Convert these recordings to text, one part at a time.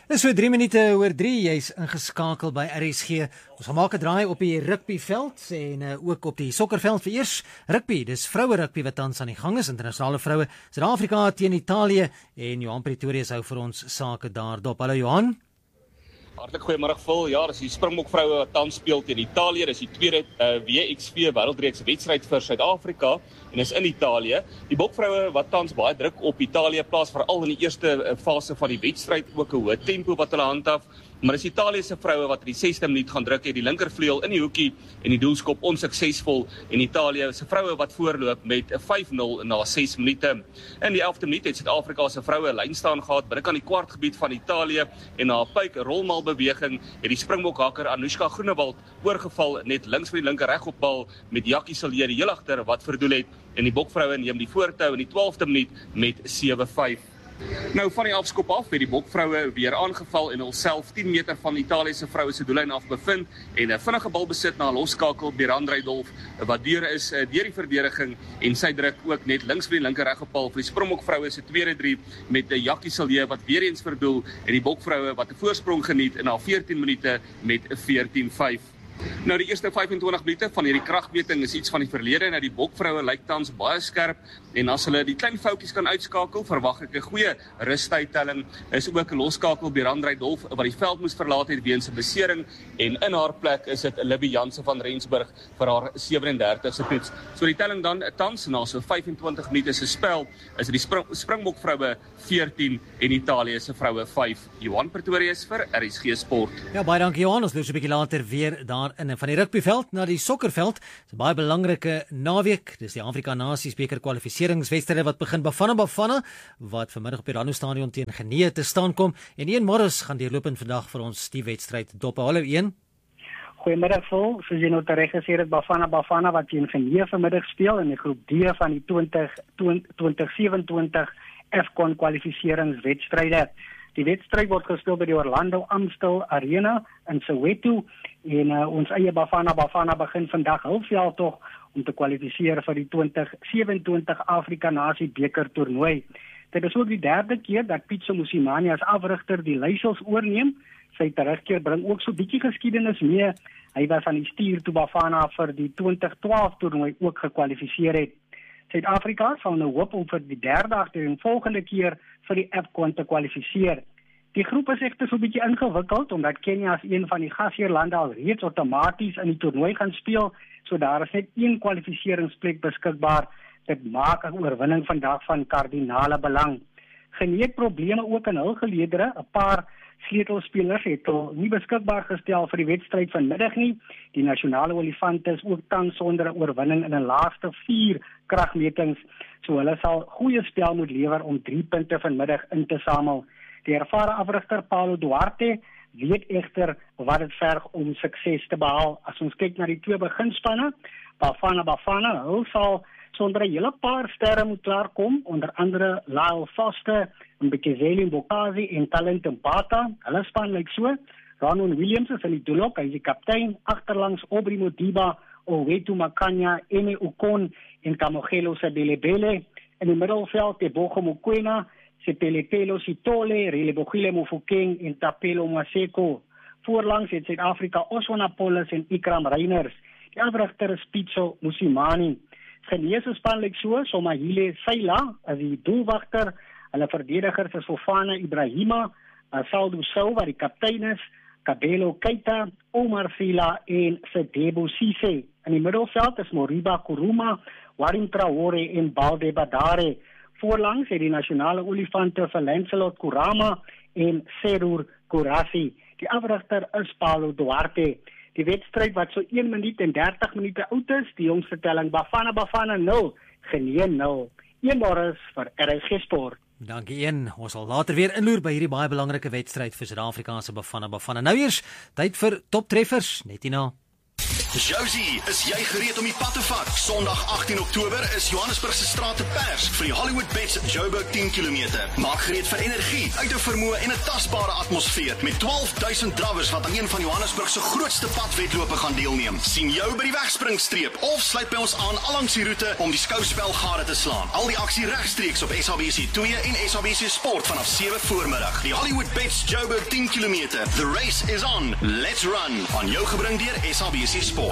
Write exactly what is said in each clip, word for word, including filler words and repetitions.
Dis so drie minute oor drie, jy's ingeskakel by R S G. Ons gaan maak 'n draai op die rugbyveld en uh, ook op die sokkerveld. Vir eers rugby, dis vroue rugby wat tans aan die gang is. Internasionale vroue Suid-Afrika teen Italië en Johan Pretorius hou vir ons sake daar dop. Hallo Johan. Hartlik goeiemôre vol. Ja, dis die Springbok vroue wat tans speel teen Italië. Dis die tweede uh, W X V wêreldreeks wedstryd vir Suid-Afrika en is in Italië. Die bokvroue wat tans baie druk op Italië plaas, veral in die eerste uh, fase van die wedstryd, ook 'n hoë tempo wat hulle handhaaf. Maar dis Italië se vroue wat in die sesde minuut gaan druk, het die linkervleuel in die hoekie en die doelskop onsuksesvol en Italië se vroue wat voorloop met vyf nul na ses minute. In die elfde minuut het Suid-Afrika se vroue 'n lyn staan gehad binne aan die kwartgebied van Italië en na 'n puik rolmal beweging het die Springbok hakker Anushka Groenewald oorgeval net links van die linker regopbal met Jackie Silje die heel agter wat verdoel het en die bokvroue neem die voortou in die twaalfde minuut met sewe vyf. Nou van die afskop af het die bokvroue weer aangeval en hulself tien meter van Italië se vroue se doellyn af bevind en 'n vinnige bal besit na 'n loskakel Berandrei Dolf wat deur is deur die verdediging en sy druk ook net links van die linker regopal vir die Springbok vroue se tweede drie met 'n Jackie Silje wat weer eens verdoel en die bokvroue wat 'n voorsprong geniet in na veertien minute met veertien vyf. Nou die eerste vyf en twintig minute van hierdie kragmeting is iets van die verlede. Nou die bokvroue lyk tans baie skerp en as hulle die klein foutjies kan uitskakel, verwag ek 'n goeie rustydtelling. Is ook 'n loskakel Berandrei Dolf wat die veld moes verlaat het weens 'n blessering en in haar plek is dit Libby Jansen van Rensburg vir haar sewe en dertigste toets. So die telling dan tans na so vyf en twintig minute se spel is dit die Spring, Springbok vroue veertien en Italië se vroue vyf. Johan Pretorius vir R S G Sport. Ja, baie dankie Johan. Ons loop so 'n bietjie later weer daar in van die rugbyveld na die sokkerveld. Dis 'n baie belangrike naweek. Dis die Afrika Nasiesbeker kwalifikasiewedstryde wat begin. Bafana Bafana wat vanmiddag op die Rando Stadion teen Genee te staan kom en een Morris gaan deurlopend vandag vir ons die wedstryd dop. Hallo een. Goeiemiddag vol. Soos jy nou reg gesê het, Bafana Bafana wat teen Genee vanmiddag speel in die groep D van die twintig sewenentwintig AFCON kwalifikasiewedstryde. Die wedstryd word gespeel by die Orlando Amstel Arena in Soweto en uh, ons eie Bafana Bafana begin vandag hulpveldtog om te kwalifiseer vir die twintig sewenentwintig Afrika Nasiesbeker toernooi. Dit is ook die derde keer dat Pitso Mosimane as afrigter die leiersels oorneem. Sy terugkeer bring ook so 'n bietjie geskiedenis mee. Hy was aan die stuur toe Bafana vir die twintig twaalf toernooi ook gekwalifiseer het. Suid-Afrika sal nou hoop om vir die derde agtereenvolgende keer vir die AFCON te kwalifiseer. Die groep is egter so 'n bietjie ingewikkeld omdat Kenia as een van die gasheerlande al reeds outomaties in die toernooi gaan speel, so daar is net een kwalifikasieringsplek beskikbaar. Dit maak 'n oorwinning vandag van kardinale belang. Genee probleme ook in hul geleedere. 'n Paar sleutelspelers het al nie beskikbaar gestel vir die wedstryd vanmiddag nie. Die nasionale olifante is ook tans sonder 'n oorwinning in 'n laaste vier kragmetings, so hulle sal goeie spel moet lewer om drie punte vanmiddag in te samel. Die ervare afrigter Paulo Duarte weet egter wat dit verg om sukses te behaal. As ons kyk na die twee beginspanne, Bafana Bafana, hulle sal sonder 'n hele paar sterre moet klaarkom, onder andere Lyle Foster, Mbekezeli Mbokazi en Talent Mpata. Hulle span lyk so. Ronwen Williams is in die doelhok, hy is die kaptein, agterlangs Aubrey Modiba, Owetu Makanya, Eme Ukon en Kamogelo Sebelebele. In die middelveld Tebogo Mokoena, Sepelepelo Sitole, Relebogile Mofokeng en Tapelo Maseko. Voorlangs het Suid-Afrika Oswana Polles en Ikram Reiners. Die afrigter is Pitso Mosimane. Genee se span lyk so, Somahile Saila as die doelwagter, hulle verdedigers is Fofana Ibrahima, Saldo Sou wat die kaptein is, Kabelo Keita, Omar Fila en Sedebo Sise. In die middelveld is Moriba Kuruma, Warim Traore en Balde Badare. Voorlangs het die nasionale olifante vir Lancelot Kurama en Serur Kurasi. Die afrigter is Paulo Duarte. Die wedstryd wat so een minuut en dertig minute oud is, die jongste telling Bafana Bafana nul, Genee nul. Een Morris vir R S G Sport. Dankie een. Ons sal later weer inloer by hierdie baie belangrike wedstryd vir Suid-Afrika se Bafana Bafana. Nou eers tyd vir toptreffers, net hierna. Josie, is jy gereed om die pad te vat? Sondag agttien Oktober is Johannesburg se strate pers vir die Hollywood Bets Joburg tien kilometer. Maak gereed vir energie, uit 'n vermoë en 'n tasbare atmosfeer met twaalf duisend drawers wat aan een van Johannesburg se grootste padwedlope gaan deelneem. Sien jou by die wegspringstreep of sluit by ons aan allangs die roete om die skouspel gade te slaan. Al die aksie regstreeks op S A B C twee en S A B C Sport vanaf sewe voormiddag. Die Hollywood Bets Joburg tien kilometer. The race is on. Let's run. Aan jou gebring deur S A B C Sport.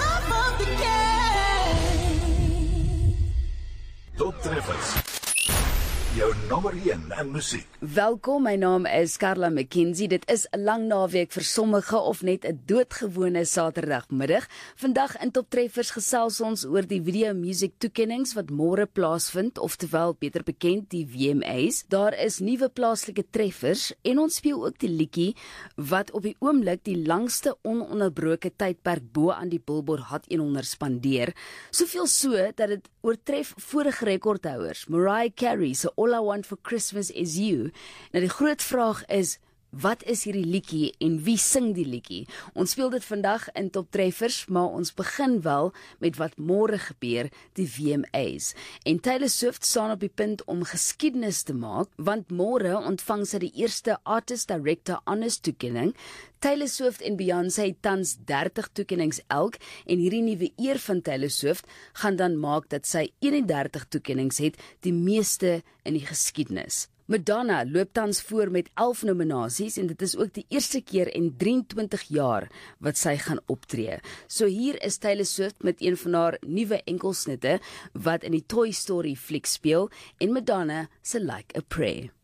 Top treffers. Jou nommer een in musiek. Welkom, my naam is Carla McKenzie. Dit is 'n lang naweek vir sommige of net 'n doodgewone Saterdagmiddag. Vandag in Top Treffers gesels ons oor die Video Music toekennings wat môre plaasvind, oftewel beter bekend die V M A's. Daar is nuwe plaaslike treffers en ons speel ook die liedjie wat op die oomblik die langste ononderbroke tydperk bo aan die Billboard Hot honderd spandeer. Soveel so dat dit oortref vorige rekordhouers, Mariah Carey se All I Want for Christmas Is You. Nou die groot vraag is, wat is hierdie liedjie en wie sing die liedjie? Ons speel dit vandag in Top Treffers, maar ons begin wel met wat môre gebeur, die V M A's. En Taylor Swift staan op die punt om geskiedenis te maak, want môre ontvang sy die eerste Artist Director Honors toekenning. Taylor Swift en Beyoncé het tans dertig toekennings elk en hierdie nuwe eer van Taylor Swift gaan dan maak dat sy eenendertig toekennings het, die meeste in die geskiedenis. Madonna loop tans voor met elf nominasies en dit is ook die eerste keer in drieëntwintig jaar wat sy gaan optree. So hier is Taylor Swift met een van haar nuwe enkelsnitte wat in die Toy Story fliek speel en Madonna se Like a Prayer.